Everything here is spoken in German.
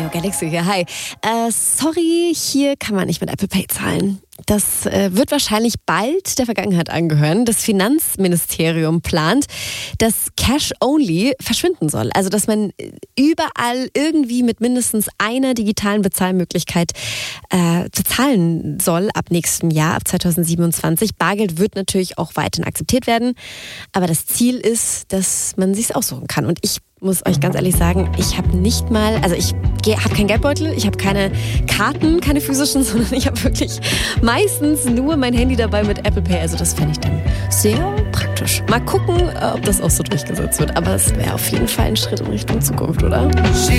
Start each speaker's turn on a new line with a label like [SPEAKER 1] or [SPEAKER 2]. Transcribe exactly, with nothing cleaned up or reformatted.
[SPEAKER 1] Hallo Galaxy hier, hi. Äh, sorry, hier kann man nicht mit Apple Pay zahlen. Das äh, wird wahrscheinlich bald der Vergangenheit angehören. Das Finanzministerium plant, dass Cash Only verschwinden soll. Also, dass man überall irgendwie mit mindestens einer digitalen Bezahlmöglichkeit äh, bezahlen soll ab nächstem Jahr, ab zwanzig siebenundzwanzig. Bargeld wird natürlich auch weiterhin akzeptiert werden. Aber das Ziel ist, dass man sich's aussuchen kann. Und ich muss euch ganz ehrlich sagen, ich habe nicht mal, also ich habe keinen Geldbeutel, ich habe keine Karten, keine physischen, sondern ich habe wirklich meistens nur mein Handy dabei mit Apple Pay. Also das fände ich dann sehr praktisch. Mal gucken, ob das auch so durchgesetzt wird. Aber es wäre auf jeden Fall ein Schritt in Richtung Zukunft, oder?